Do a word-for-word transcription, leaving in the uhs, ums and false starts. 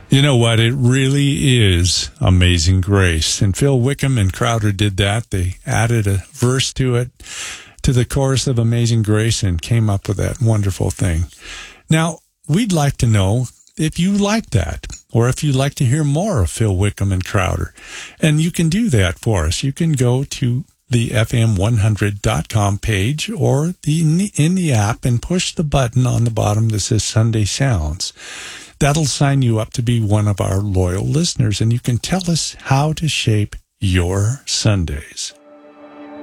You know what? It really is Amazing Grace. And Phil Wickham and Crowder did that. They added a verse to it, to the chorus of Amazing Grace, and came up with that wonderful thing. Now, we'd like to know if you like that, or if you'd like to hear more of Phil Wickham and Crowder. And you can do that for us. You can go to the F M one hundred dot com page or the in, the in the app and push the button on the bottom that says Sunday Sounds. That'll sign you up to be one of our loyal listeners, and you can tell us how to shape your Sundays.